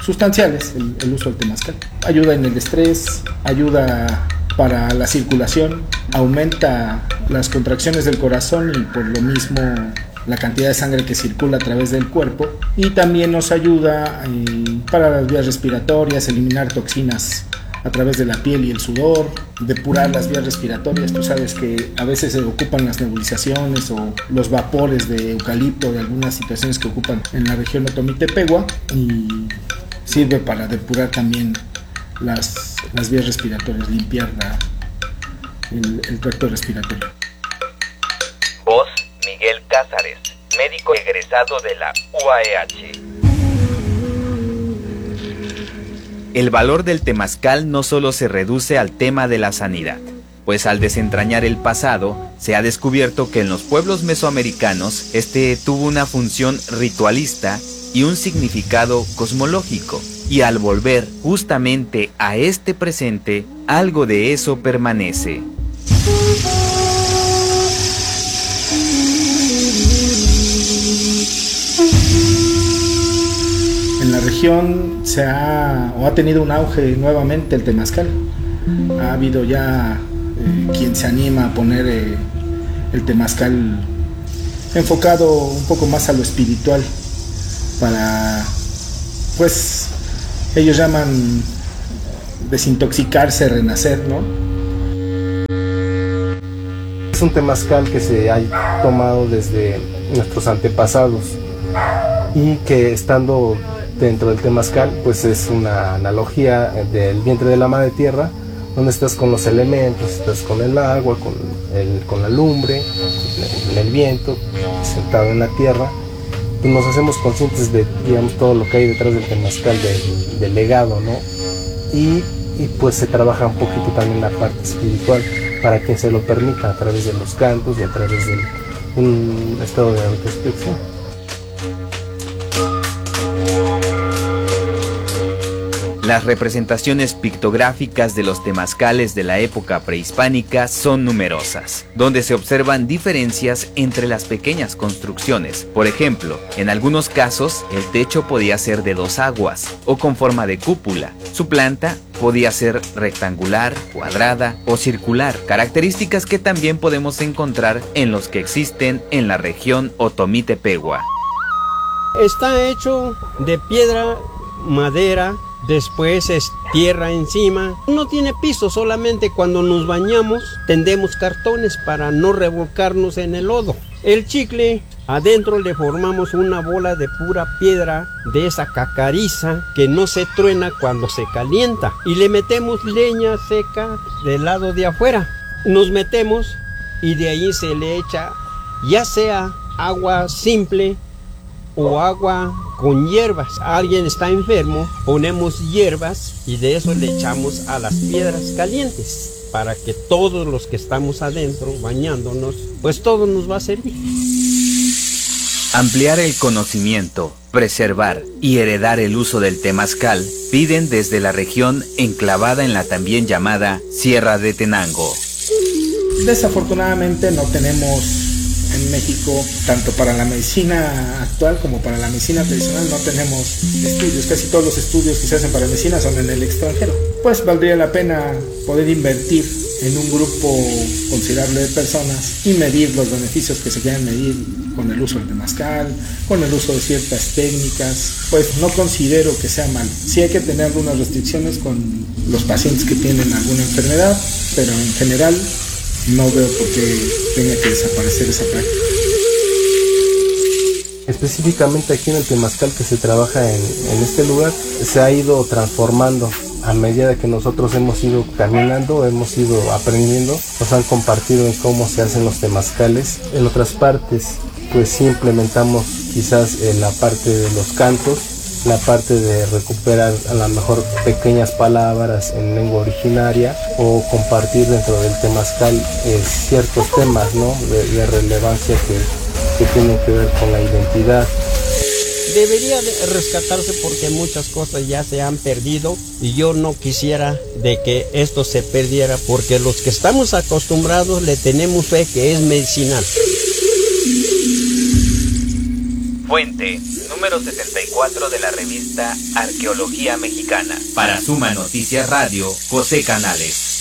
sustanciales el uso del temazcal. Ayuda en el estrés, ayuda para la circulación, aumenta las contracciones del corazón y por lo mismo la cantidad de sangre que circula a través del cuerpo, y también nos ayuda para las vías respiratorias, eliminar toxinas a través de la piel y el sudor, depurar las vías respiratorias. Tú sabes que a veces se ocupan las nebulizaciones o los vapores de eucalipto de algunas situaciones que ocupan en la región Otomí-Tepehua, y sirve para depurar también las vías respiratorias, limpiar el tracto respiratorio. Voz: Miguel Cázares, médico egresado de la UAEH. El valor del temazcal no solo se reduce al tema de la sanidad, pues al desentrañar el pasado, se ha descubierto que en los pueblos mesoamericanos este tuvo una función ritualista y un significado cosmológico, y al volver justamente a este presente, algo de eso permanece. En la región ha tenido un auge nuevamente el temazcal. Ha habido ya quien se anima a poner el temazcal enfocado un poco más a lo espiritual, para, pues, ellos llaman desintoxicarse, renacer, ¿no? Es un temazcal que se ha tomado desde nuestros antepasados y que, estando dentro del temazcal, pues es una analogía del vientre de la madre tierra, donde estás con los elementos, estás con el agua, con la lumbre, el viento, sentado en la tierra. Y nos hacemos conscientes de, digamos, todo lo que hay detrás del temazcal, del legado, ¿no? Y pues se trabaja un poquito también la parte espiritual, para quien se lo permita, a través de los cantos y a través de un estado de autoinspección. Las representaciones pictográficas de los temazcales de la época prehispánica son numerosas, donde se observan diferencias entre las pequeñas construcciones. Por ejemplo, en algunos casos, el techo podía ser de 2 aguas o con forma de cúpula. Su planta podía ser rectangular, cuadrada o circular, características que también podemos encontrar en los que existen en la región Otomí-Tepehua. Está hecho de piedra, madera. Después es tierra encima. No tiene piso, solamente cuando nos bañamos tendemos cartones para no revolcarnos en el lodo. El chicle, adentro le formamos una bola de pura piedra, de esa cacariza que no se truena cuando se calienta. Y le metemos leña seca del lado de afuera. Nos metemos y de ahí se le echa ya sea agua simple o agua con hierbas. Alguien está enfermo, ponemos hierbas y de eso le echamos a las piedras calientes, para que todos los que estamos adentro bañándonos, pues todo nos va a servir. Ampliar el conocimiento, preservar y heredar el uso del temazcal piden desde la región enclavada en la también llamada Sierra de Tenango. Desafortunadamente no tenemos en México, tanto para la medicina actual como para la medicina tradicional, no tenemos estudios. Casi todos los estudios que se hacen para medicina son en el extranjero. Pues valdría la pena poder invertir en un grupo considerable de personas y medir los beneficios que se quieran medir con el uso del temazcal, con el uso de ciertas técnicas. Pues no considero que sea mal. Sí hay que tener algunas restricciones con los pacientes que tienen alguna enfermedad, pero en general no veo por qué tenga que desaparecer esa práctica. Específicamente aquí en el temazcal que se trabaja en este lugar, se ha ido transformando a medida que nosotros hemos ido caminando, hemos ido aprendiendo. Nos han compartido en cómo se hacen los temazcales. En otras partes, pues sí implementamos quizás la parte de los cantos, la parte de recuperar a lo mejor pequeñas palabras en lengua originaria, o compartir dentro del temazcal ciertos temas, ¿no?, de relevancia que tienen que ver con la identidad. Debería de rescatarse porque muchas cosas ya se han perdido y yo no quisiera de que esto se perdiera, porque los que estamos acostumbrados le tenemos fe que es medicinal. Fuente: número 74 de la revista Arqueología Mexicana. Para Suma Noticias Radio, José Canales.